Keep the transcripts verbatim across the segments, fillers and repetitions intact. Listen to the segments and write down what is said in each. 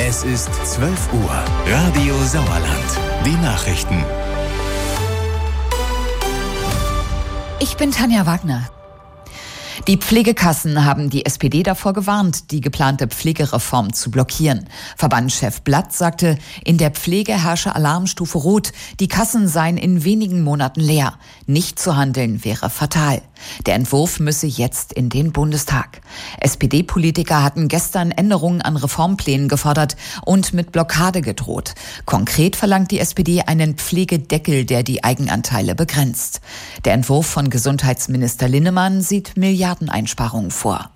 Es ist zwölf Uhr. Radio Sauerland. Die Nachrichten. Ich bin Tanja Wagner. Die Pflegekassen haben die S P D davor gewarnt, die geplante Pflegereform zu blockieren. Verbandschef Blatt sagte, in der Pflege herrsche Alarmstufe Rot. Die Kassen seien in wenigen Monaten leer. Nicht zu handeln wäre fatal. Der Entwurf müsse jetzt in den Bundestag. S P D-Politiker hatten gestern Änderungen an Reformplänen gefordert und mit Blockade gedroht. Konkret verlangt die S P D einen Pflegedeckel, der die Eigenanteile begrenzt. Der Entwurf von Gesundheitsminister Linnemann sieht Milliardeneinsparungen vor.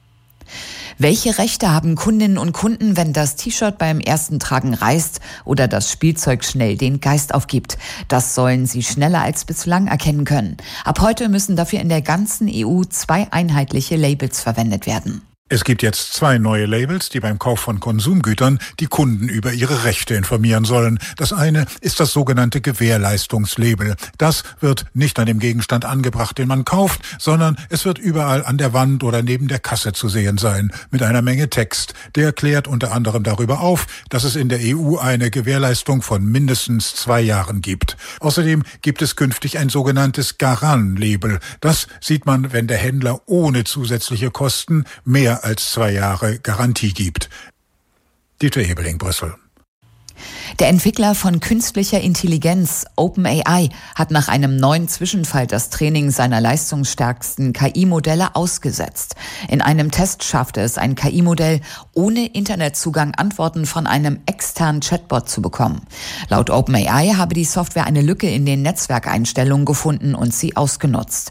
Welche Rechte haben Kundinnen und Kunden, wenn das T-Shirt beim ersten Tragen reißt oder das Spielzeug schnell den Geist aufgibt? Das sollen sie schneller als bislang erkennen können. Ab heute müssen dafür in der ganzen E U zwei einheitliche Labels verwendet werden. Es gibt jetzt zwei neue Labels, die beim Kauf von Konsumgütern die Kunden über ihre Rechte informieren sollen. Das eine ist das sogenannte Gewährleistungslabel. Das wird nicht an dem Gegenstand angebracht, den man kauft, sondern es wird überall an der Wand oder neben der Kasse zu sehen sein, mit einer Menge Text. Der klärt unter anderem darüber auf, dass es in der E U eine Gewährleistung von mindestens zwei Jahren gibt. Außerdem gibt es künftig ein sogenanntes Garant-Label. Das sieht man, wenn der Händler ohne zusätzliche Kosten mehr als zwei Jahre Garantie gibt. Dieter Ebeling, Brüssel. Der Entwickler von künstlicher Intelligenz, OpenAI, hat nach einem neuen Zwischenfall das Training seiner leistungsstärksten K I-Modelle ausgesetzt. In einem Test schaffte es ein K I-Modell, ohne Internetzugang Antworten von einem externen Chatbot zu bekommen. Laut OpenAI habe die Software eine Lücke in den Netzwerkeinstellungen gefunden und sie ausgenutzt.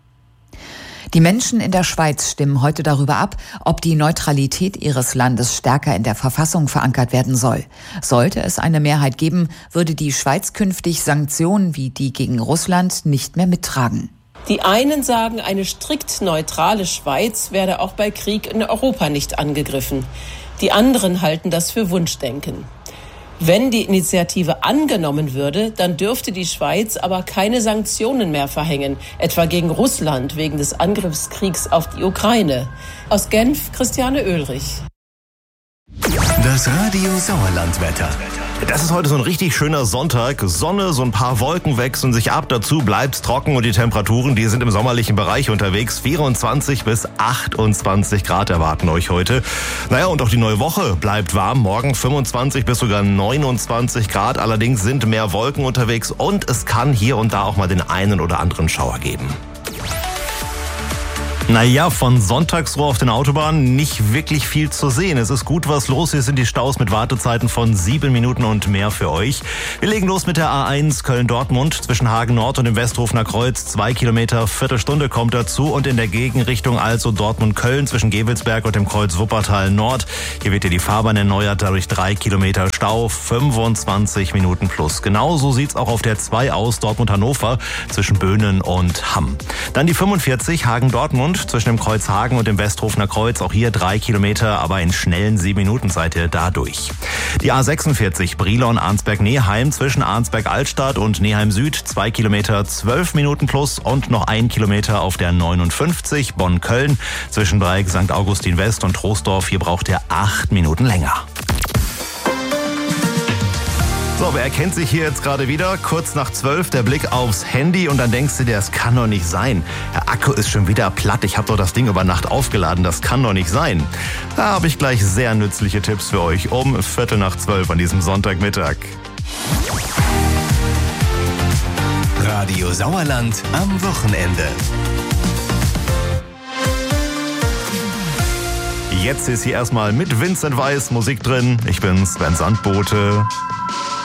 Die Menschen in der Schweiz stimmen heute darüber ab, ob die Neutralität ihres Landes stärker in der Verfassung verankert werden soll. Sollte es eine Mehrheit geben, würde die Schweiz künftig Sanktionen wie die gegen Russland nicht mehr mittragen. Die einen sagen, eine strikt neutrale Schweiz werde auch bei Krieg in Europa nicht angegriffen. Die anderen halten das für Wunschdenken. Wenn die Initiative angenommen würde, dann dürfte die Schweiz aber keine Sanktionen mehr verhängen, etwa gegen Russland wegen des Angriffskriegs auf die Ukraine. Aus Genf, Christiane Oehlrich. Das Radio Sauerland-Wetter. Das ist heute so ein richtig schöner Sonntag. Sonne, so ein paar Wolken wechseln sich ab. Dazu bleibt's trocken und die Temperaturen, die sind im sommerlichen Bereich unterwegs. vierundzwanzig bis achtundzwanzig Grad erwarten euch heute. Naja, und auch die neue Woche bleibt warm. Morgen fünfundzwanzig bis sogar neunundzwanzig Grad. Allerdings sind mehr Wolken unterwegs und es kann hier und da auch mal den einen oder anderen Schauer geben. Naja, von Sonntagsruhe auf den Autobahnen nicht wirklich viel zu sehen. Es ist gut was los. Hier sind die Staus mit Wartezeiten von sieben Minuten und mehr für euch. Wir legen los mit der A eins Köln-Dortmund zwischen Hagen Nord und dem Westhofener Kreuz. Zwei Kilometer, Viertelstunde kommt dazu. Und in der Gegenrichtung also Dortmund-Köln zwischen Gevelsberg und dem Kreuz Wuppertal Nord. Hier wird ja die Fahrbahn erneuert, dadurch drei Kilometer Stau, fünfundzwanzig Minuten plus. Genauso sieht's auch auf der zwei aus, Dortmund-Hannover zwischen Böhnen und Hamm. Dann die fünfundvierzig Hagen-Dortmund zwischen dem Kreuz Hagen und dem Westhofener Kreuz. Auch hier drei Kilometer, aber in schnellen sieben Minuten seid ihr da durch. Die A sechsundvierzig Brilon-Arnsberg-Neheim zwischen Arnsberg-Altstadt und Neheim Süd. Zwei Kilometer, zwölf Minuten plus und noch ein Kilometer auf der neunundfünfzig Bonn-Köln zwischen Dreieck Sankt Augustin West und Troisdorf. Hier braucht ihr acht Minuten länger. So, wer erkennt sich hier jetzt gerade wieder? Kurz nach zwölf der Blick aufs Handy und dann denkst du dir, das kann doch nicht sein. Der Akku ist schon wieder platt, ich habe doch das Ding über Nacht aufgeladen, das kann doch nicht sein. Da habe ich gleich sehr nützliche Tipps für euch um Viertel nach zwölf an diesem Sonntagmittag. Radio Sauerland am Wochenende. Jetzt ist hier erstmal mit Vincent Weiss Musik drin. Ich bin Sven Sandbote.